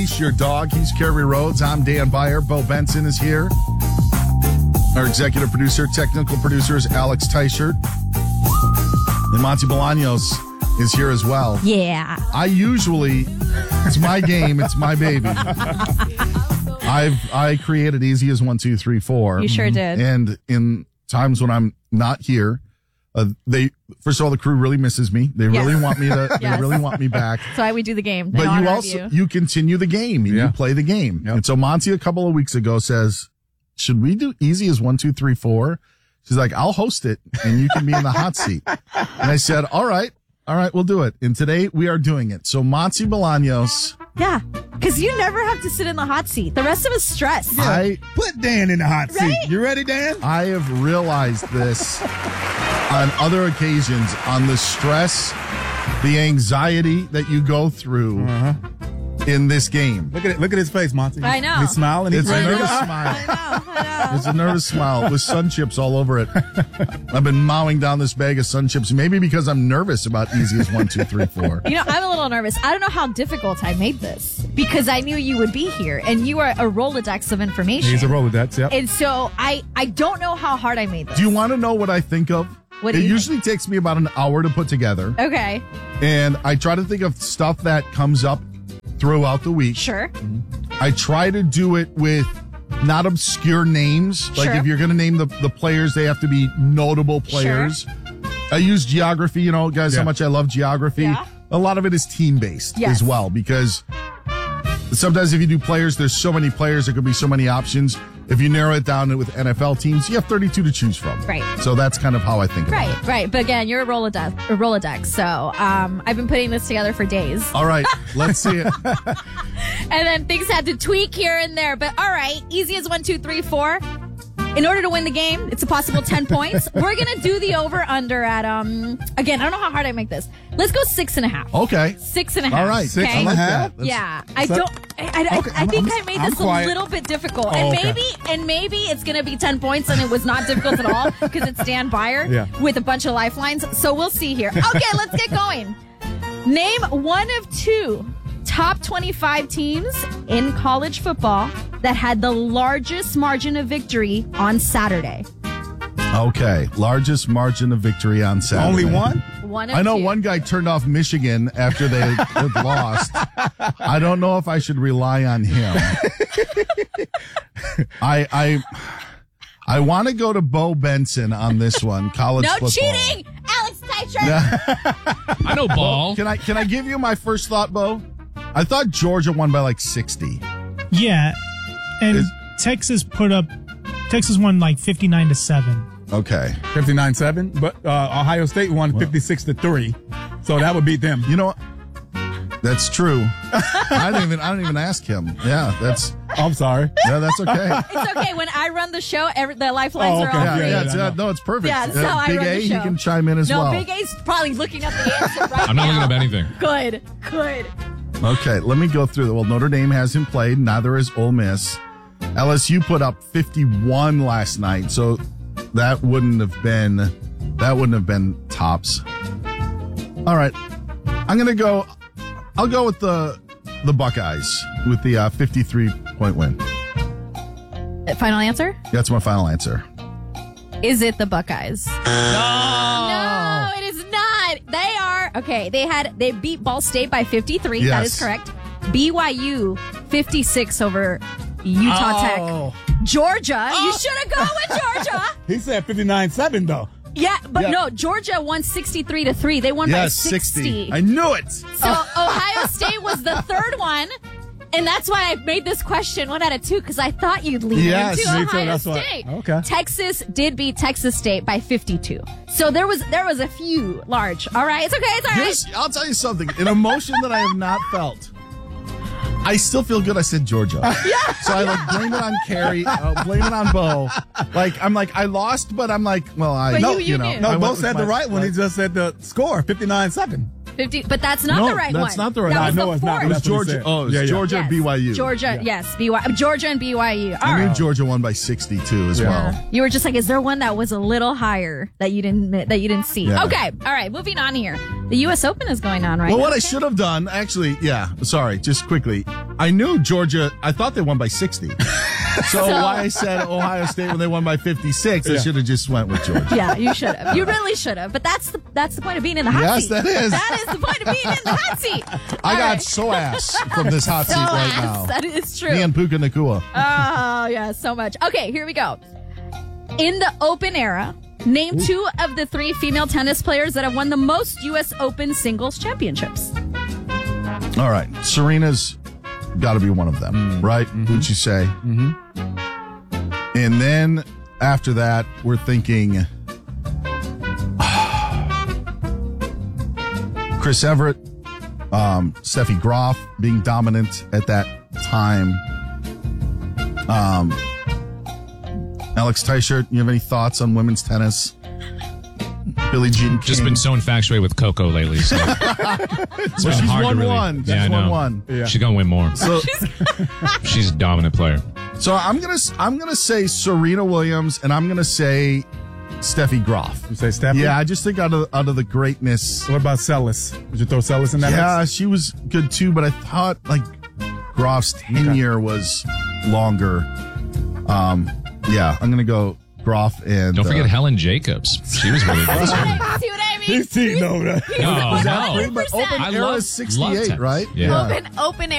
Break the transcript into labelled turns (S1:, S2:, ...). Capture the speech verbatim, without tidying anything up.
S1: Leash Your Dog. He's Kerry Rhodes. I'm Dan Byer. Bo Benson is here. Our executive producer, technical producer is Alex Teichert. And Monty Bolaños is here as well.
S2: Yeah.
S1: I usually, it's my game, it's my baby. I've I created Easy as one, two, three, four.
S2: You sure did.
S1: And in times when I'm not here, uh, they first of all the crew really misses me. They
S2: Yes.
S1: really want me to.
S2: Yes.
S1: They really want me back.
S2: That's why we do the game.
S1: But
S2: in
S1: you
S2: honor of
S1: also
S2: you.
S1: you continue the game. And
S3: Yeah.
S1: You play the game.
S3: Yep.
S1: And so Monty a couple of weeks ago says, "Should we do Easy as one, two, three, four?" She's like, "I'll host it, and you can be in the hot seat." And I said, "All right, all right, we'll do it." And today we are doing it. So Monty Bolaños,
S2: Yeah. Because you never have to sit in the hot seat. The rest of us stress.
S1: I
S3: Put Dan in the hot seat.
S2: Right?
S3: You ready, Dan?
S1: I have realized this on other occasions, on the stress, the anxiety that you go through
S3: Uh-huh.
S1: in this game.
S3: Look at it. Look at his face, Monty.
S2: I know.
S3: He's smiling. He's
S1: It's a
S3: ready to
S1: nervous
S3: go.
S1: smile.
S2: I know. I know.
S1: It's a nervous smile with sun chips all over it. I've been mowing down this bag of sun chips, maybe because I'm nervous about Easy as one, two, three, four.
S2: You know, I'm a little nervous. I don't know how difficult I made this because I knew you would be here and you are a Rolodex of information.
S3: He's a Rolodex, yep.
S2: And so I, I don't know how hard I made this.
S1: Do you want to know what I think of?
S2: What do
S1: it
S2: you
S1: usually takes me about an hour to put together.
S2: Okay.
S1: And I try to think of stuff that comes up throughout the week.
S2: Sure.
S1: I try to do it with not obscure names. Like
S2: Sure.
S1: if you're going to name the, the players, they have to be notable players. I use geography, you know, guys,
S3: Yeah.
S1: how much I love geography.
S2: Yeah.
S1: A lot of it is team based
S2: Yes.
S1: as well, because sometimes if you do players, there's so many players, there could be so many options. If you narrow it down with N F L teams, you have thirty-two to choose from.
S2: Right.
S1: So that's kind of how I think about it.
S2: Right, right. But again, you're a Rolodex, a Rolodex. So um, I've been putting this together for days.
S1: All right, let's see it.
S2: And then things had to tweak here and there. But all right, easy as one, two, three, four. In order to win the game, it's a possible ten points. We're going to do the over under at, um, again, I don't know how hard I make this. Let's go six and a half.
S1: Okay.
S2: Six and a half.
S1: All right.
S3: Six
S2: okay?
S3: and a
S1: I like
S3: half?
S1: that. That's-
S2: Yeah, I
S3: So-
S2: don't. I, I,
S3: Okay,
S2: I think
S3: I'm-
S2: I made
S3: I'm
S2: this
S3: quiet.
S2: a little bit difficult,
S3: Oh,
S2: and
S3: okay.
S2: maybe, and maybe it's gonna be ten points, and it was not difficult at all because it's Dan Byer
S3: Yeah.
S2: with a bunch of lifelines. So we'll see here. Okay, let's get going. Name one of two top twenty-five teams in college football that had the largest margin of victory on Saturday.
S1: Okay. Largest margin of victory on Saturday.
S3: Only one?
S2: One of
S1: I know
S2: two.
S1: one guy turned off Michigan after they had lost. I don't know if I should rely on him. I I I want to go to Bo Benson on this one. College
S2: No
S1: football.
S2: cheating, Alex Teichert.
S4: I know ball.
S1: Can I can I give you my first thought, Bo? I thought Georgia won by like sixty.
S5: Yeah, and
S1: Is-
S5: Texas put up. Texas won like fifty-nine to seven.
S1: Okay.
S3: fifty-nine seven. But uh, Ohio State won fifty-six to three. So that would beat them.
S1: You know what? That's true. I didn't even I didn't even ask him. Yeah, that's
S3: I'm sorry.
S1: yeah, that's okay.
S2: It's okay. When I run the show, every, the lifelines
S3: Oh,
S2: are
S3: okay.
S2: all
S1: Yeah,
S2: free.
S1: yeah,
S3: yeah,
S1: it's,
S3: I
S1: uh,
S3: know.
S1: no, it's perfect.
S2: Yeah, that's
S1: Uh,
S2: how I
S1: Big
S2: run
S1: A,
S2: the
S1: he
S2: show.
S1: can chime in as
S2: no,
S1: well.
S2: Big A's probably looking up the answer right
S4: I'm not
S2: now.
S4: looking up anything.
S2: Good, good.
S1: Okay, let me go through the. Well, Notre Dame hasn't played. Neither has Ole Miss. L S U put up fifty-one last night, so that wouldn't have been that wouldn't have been tops. All right, I'm gonna go. I'll go with the the Buckeyes with the uh, fifty-three point win.
S2: Uh, Final answer?
S1: That's my final answer.
S2: Is it the Buckeyes? No, it is not. They are okay. They had they beat Ball State by fifty-three. That
S1: Yes.
S2: is correct. B Y U fifty-six over Utah
S1: Oh.
S2: Tech. Georgia, you should have gone with Georgia.
S3: He said fifty-nine seven, though.
S2: Yeah, but
S1: Yeah.
S2: no, Georgia won sixty-three to three. They won by
S1: Yes,
S2: sixty.
S1: sixty. I knew it.
S2: So Ohio State was the third one. And that's why I made this question one out of two, because I thought you'd lead
S1: Yes,
S2: into
S1: me
S3: too,
S2: Ohio
S3: that's why-
S2: State.
S3: okay.
S2: Texas did beat Texas State by fifty-two. So there was there was a few large. All right, it's okay, it's all right.
S1: Here's, I'll tell you something. An emotion that I have not felt. I still feel good I said Georgia. Yeah. So I like blame it on Carrie, uh, blame it on Bo. Like, I'm like, I lost, but I'm like, well, I,
S2: But
S1: no,
S2: you- you
S1: know.
S2: knew.
S1: I
S3: No,
S1: went
S3: both
S1: with
S3: said
S1: my-
S3: the right one.
S1: my-
S3: He just said the score, fifty-nine seven.
S2: fifty, but that's not
S1: No,
S2: the right
S1: that's
S2: one.
S1: not the right
S2: that
S1: one.
S2: was
S3: I know
S2: the
S3: it's not,
S2: fourth.
S1: It was
S3: That's what he
S1: Georgia.
S3: said.
S1: Oh, it was
S3: Yeah, yeah.
S1: Georgia
S2: Yes.
S1: and B Y U.
S2: Georgia, yes, B Y U, Georgia and B Y U. All
S1: I knew
S2: right.
S1: Georgia won by sixty-two as
S3: Yeah.
S1: well.
S2: You were just like, is there one that was a little higher that you didn't that you didn't see?
S1: Yeah.
S2: Okay, all right, moving on here. The U S Open is going on right
S1: Well,
S2: now.
S1: what I should have done, actually, yeah, sorry, just quickly. I knew Georgia, I thought they won by sixty. So,
S2: So-
S1: why I said Ohio State when they won by fifty-six, I
S3: Yeah.
S1: should have just went with Georgia.
S2: Yeah, you should have. You really should have. But that's the that's the point of being in the hot
S1: Yes,
S2: seat.
S1: that is.
S2: That is the point of being in the hot seat.
S1: I
S2: All
S1: got
S2: right.
S1: so ass from this hot
S2: So
S1: seat right
S2: ass.
S1: now.
S2: That is true.
S1: Me and Puka Nakua.
S2: Oh, yeah, so much. Okay, here we go. In the Open era, name two of the three female tennis players that have won the most U S Open singles championships.
S1: All right, Serena's got to be one of them, right? Would you say? Mm-hmm. And then after that, we're thinking Chris Everett, um, Steffi Graf being dominant at that time. Um, Alex Teichert, you have any thoughts on women's tennis? Billie Jean King.
S4: Just been so infatuated with Coco lately. So it's
S1: Well,
S4: been
S1: she's
S4: hard to
S1: won
S4: really-
S1: one.
S4: Yeah, I
S1: She's won
S4: know.
S1: one.
S3: Yeah.
S4: She's gonna win more.
S1: So,
S4: She's a dominant player.
S1: so I'm gonna I'm gonna say Serena Williams, and I'm gonna say Steffi Graf.
S3: You say Steffi?
S1: Yeah, I just think out of out of the greatness.
S3: What about Celis? Would you throw Celis in that
S1: Yeah,
S3: mix?
S1: she was good too, but I thought like Graf's tenure was longer. Um, yeah, I'm gonna go Graf and
S4: Don't forget
S1: uh,
S4: Helen Jacobs. She was really good too.
S2: See what I mean?
S3: He's cheating over that.
S4: No, no.
S1: but Open
S4: I
S1: era
S4: love- love
S1: sixty-eight,
S4: tennis.
S1: right?
S4: Yeah.
S2: Open, open